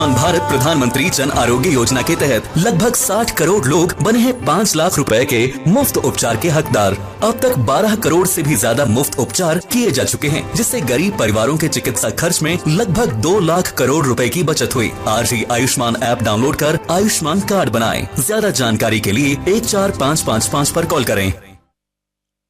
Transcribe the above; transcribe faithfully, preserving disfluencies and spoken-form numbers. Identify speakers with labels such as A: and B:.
A: भारत प्रधानमंत्री जन आरोग्य योजना के तहत लगभग साठ करोड़ लोग बने हैं पाँच लाख रुपए के मुफ्त उपचार के हकदार। अब तक बारह करोड़ से भी ज्यादा मुफ्त उपचार किए जा चुके हैं, जिससे गरीब परिवारों के चिकित्सा खर्च में लगभग दो लाख करोड़ रुपए की बचत हुई। आज ही आयुष्मान ऐप डाउनलोड कर आयुष्मान कार्ड बनाएं। ज्यादा जानकारी के लिए एक चार पाँच पाँच पाँच पर कॉल करें।